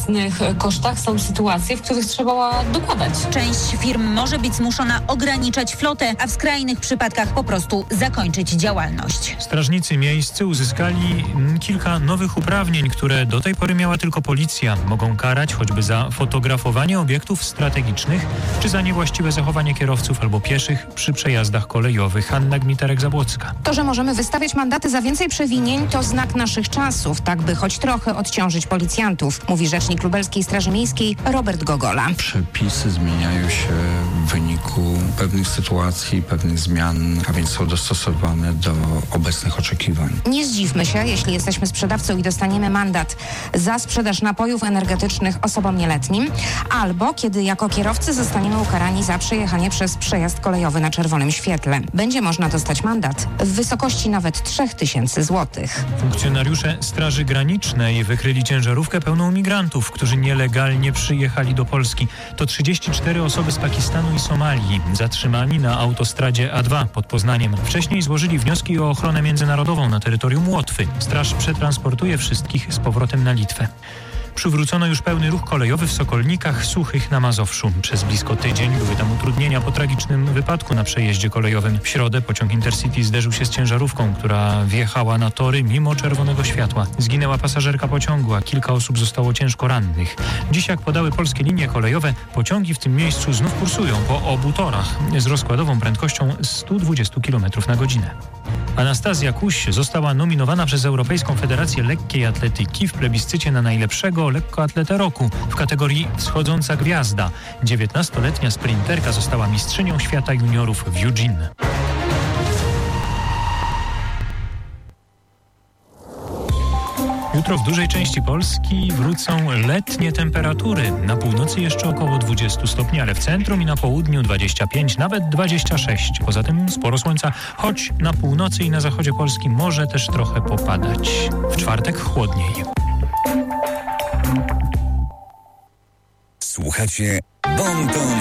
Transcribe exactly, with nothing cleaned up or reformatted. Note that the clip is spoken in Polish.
własnych kosztach są sytuacje, w których trzeba dokładać. Część firm może być zmuszona ograniczać flotę, a w skrajnych przypadkach po prostu zakończyć działalność. Strażnicy miejscy uzyskali kilka nowych uprawnień, które do tej pory miała tylko policja. Mogą karać choćby za fotografowanie obiektów strategicznych, czy za niewłaściwe zachowanie kierowców albo pieszych przy przejazdach kolejowych. Hanna Gmiterek-Zabłocka. To, że możemy wystawiać mandaty za więcej przewinień, to znak naszych czasów, tak by choć trochę odciążyć policjantów, mówi rzecznik Lubelskiej Straży Miejskiej Robert Gogola. Przepisy zmieniają się w wyniku pewnych sytuacji, pewnych zmian, a więc są dostosowane do obecnych oczekiwań. Nie zdziwmy się, jeśli jesteśmy sprzedawcą i dostaniemy mandat za sprzedaż napojów energetycznych osobom nieletnim, albo kiedy jako kierowcy zostaniemy ukarani za przejechanie przez przejazd kolejowy na czerwonym świetle. Będzie można dostać mandat w wysokości nawet trzy tysiące złotych. Funkcjonariusze Straży Granicznej wykryli ciężarówkę pełną migrantów, którzy nielegalnie przyjechali do Polski. To trzydzieści cztery osoby z Pakistanu i Somalii, zatrzymani na autostradzie A dwa pod Poznaniem. Wcześniej złożyli wnioski o ochronę międzynarodową na terytorium Łotwy. Straż przetransportuje wszystkich z powrotem na Litwę. Przywrócono już pełny ruch kolejowy w Sokolnikach Suchych na Mazowszu. Przez blisko tydzień były tam utrudnienia po tragicznym wypadku na przejeździe kolejowym. W środę pociąg Intercity zderzył się z ciężarówką, która wjechała na tory mimo czerwonego światła. Zginęła pasażerka pociągu, a kilka osób zostało ciężko rannych. Dziś, jak podały polskie linie kolejowe, pociągi w tym miejscu znów kursują po obu torach z rozkładową prędkością sto dwadzieścia kilometrów na godzinę. Anastazja Kuś została nominowana przez Europejską Federację Lekkiej Atletyki w plebiscycie na najlepszego lekkoatletę roku w kategorii Wschodząca Gwiazda. dziewiętnastoletnia sprinterka została mistrzynią świata juniorów w Eugene. Jutro w dużej części Polski wrócą letnie temperatury. Na północy jeszcze około dwadzieścia stopni, ale w centrum i na południu dwadzieścia pięć, nawet dwadzieścia sześć. Poza tym sporo słońca, choć na północy i na zachodzie Polski może też trochę popadać. W czwartek chłodniej. Słuchacie Bon Ton